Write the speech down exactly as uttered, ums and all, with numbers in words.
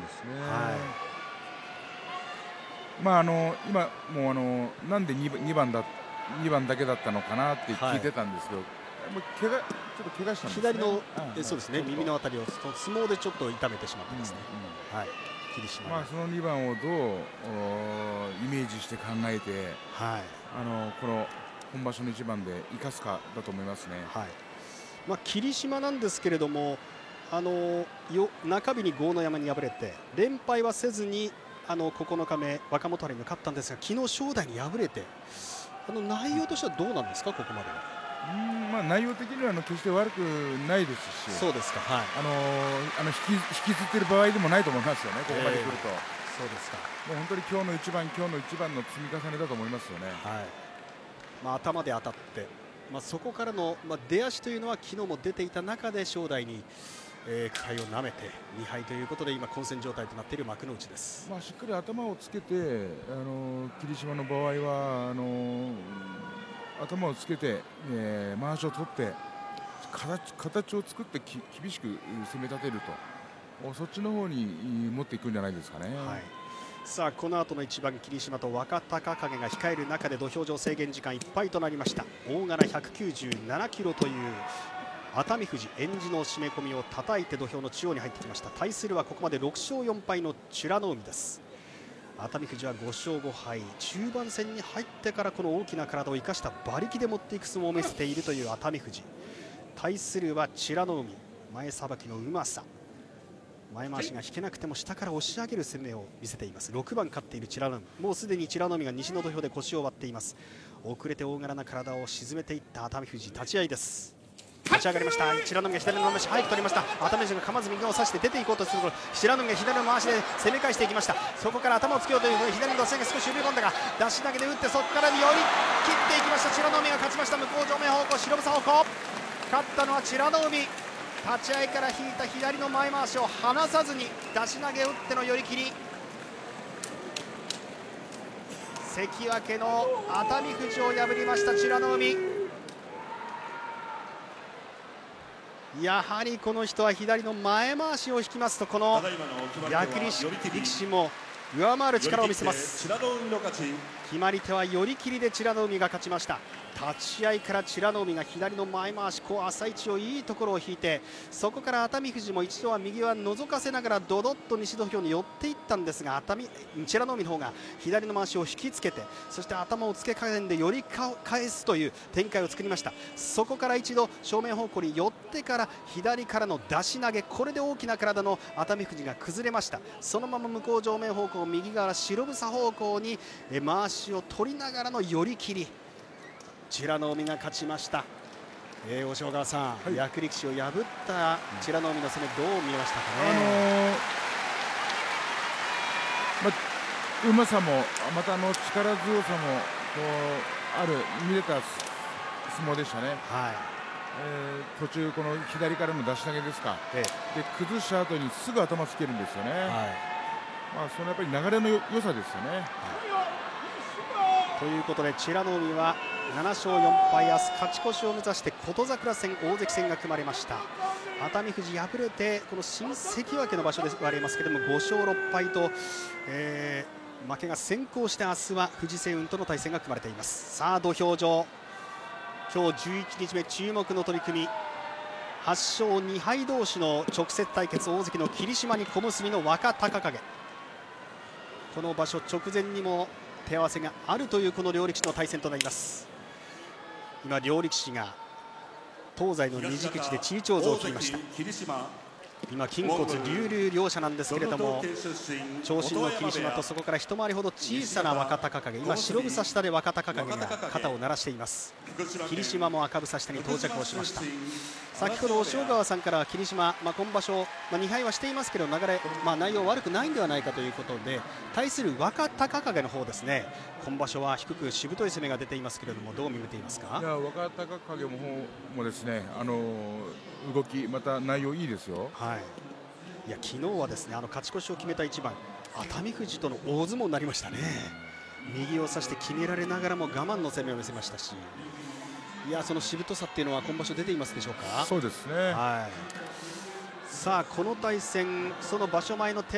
ですね。 はい、 まああの今もうあのなんで 2, 2番だにばんだけだったのかなって聞いてたんですけど、はい、もう怪我ちょっと怪我したんですね。 左の、 うん、 そうですね、耳のあたりを相撲でちょっと痛めてしまってですね、うんうん、はい、霧島、 まあ、そのにばんをどうイメージして考えて、はい、あのこの本場所のいちばんで生かすかだと思いますね。 はい、まあ、霧島なんですけれども、あのよ中日に豪ノ山に敗れて連敗はせずにあのここのかめ若元春に勝ったんですが、昨日正代に敗れて、あの内容としてはどうなんですか、ここまでは。 うん、まあ、内容的にはあの決して悪くないですし、 そうですか、はい、 あのあの引き引きずっている場合でもないと思いますよね、ここまで来ると。えー、 そうですか。 もう本当に今日の一番今日の一番の積み重ねだと思いますよね。 はい、まあ、頭で当たって、まあ、そこからの、まあ、出足というのは昨日も出ていた中で正代に、えー、下体を舐めてにはいということで今混戦状態となっている幕内です。 まあ、しっかり頭をつけて、あの霧島の場合はあの頭をつけて、えー、まわしを取って形, 形を作ってき厳しく攻め立てると、そっちの方に持っていくんじゃないですかね。 はい、さあこの後の一番、霧島と若隆景が控える中で土俵上制限時間いっぱいとなりました。大柄ひゃくきゅうじゅうななキロという熱海富士、えんじの締め込みを叩いて土俵の中央に入ってきました。対するはここまでろくしょうよんぱいの美ノ海です。熱海富士はごしょうごはい、中盤戦に入ってからこの大きな体を生かした馬力で持っていく相撲を見せているという熱海富士。対するは美ノ海、前さばきのうまさ、前回しが引けなくても下から押し上げる攻めを見せています。ろくばん勝っている美ノ海、もうすでに美ノ海が西の土俵で腰を割っています。遅れて大柄な体を沈めていった熱海富士、立ち合いです。立ち上がりました。美ノ海が左の回し早く取りました。熱海富士がかまず右を差して出ていこうとするところ、美ノ海が左の回しで攻め返していきました。そこから頭をつけようという左の打線が少し踏み込んだが、出し投げで打ってそこから寄り切っていきました。美ノ海が勝ちました。向こう正面方向、白房方向、勝ったのは美ノ海。立ち合いから引いた左の前回しを離さずに出し投げ打っての寄り切り、関脇の熱海富士を破りました美ノ海。やはりこの人は左の前回しを引きますと、この役力士も上回る力を見せます。決まり手は寄り切りで美ノ海が勝ちました。立ち合いから美ノ海が左の前回し、こう浅い位置をいいところを引いて、そこから熱海富士も一度は右は覗かせながらドドッと西土俵に寄っていったんですが、熱海美ノ海の方が左の回しを引きつけて、そして頭をつけ加減で寄り返すという展開を作りました。そこから一度正面方向に寄ってから左からの出し投げ、これで大きな体の熱海富士が崩れました。そのまま向こう正面方向、右側白房方向に回しを取りながらの寄り切り、美ノ海が勝ちました。えー、押尾川さん、はい、役力士を破った美ノ海の攻め、どう見えましたかね。 あのーま、うまさもまたあの力強さもこうある見れた相撲でしたね。はい、えー、途中この左からの出し投げですか、ええ、で崩した後にすぐ頭つけるんですよね。はい、まあ、そのやっぱり流れの良さですよね。はい、 ということで美ノ海はななしょうよんぱい、明日勝ち越しを目指して琴櫻戦、大関戦が組まれました。熱海富士敗れてこの新関脇の場所ではありますけれどもごしょうろっぱいと、えー、負けが先行して明日は藤青雲との対戦が組まれています。さあ土俵上、今日じゅういちにちめ注目の取り組み、はっしょうにはい同士の直接対決、大関の霧島に小結の若隆景。この場所直前にも手合わせがあるというこの両力士の対戦となります。今両力士が東西の二軸地で地位長図を切りました。今筋骨隆々両者なんですけれども、長身の霧島とそこから一回りほど小さな若隆景、今白房下で若隆景が肩を鳴らしています。霧島も赤房下に到着をしました。先ほど押尾川さんから霧島、まあ、今場所、まあ、にはいはしていますけど流れ、まあ、内容悪くないんではないかということで、対する若隆景の方ですね、今場所は低くしぶとい攻めが出ていますけれども、どう見ていますか。 いや、若隆景ももですね、あの動きまた内容いいですよ。はい、 いや昨日はですね、あの勝ち越しを決めた一番、熱海富士との大相撲になりましたね。右を差して決められながらも我慢の攻めを見せましたし、いやそのしぶとさっていうのは今場所出ていますでしょうか。 そうですね。 はい、さあこの対戦、その場所前の手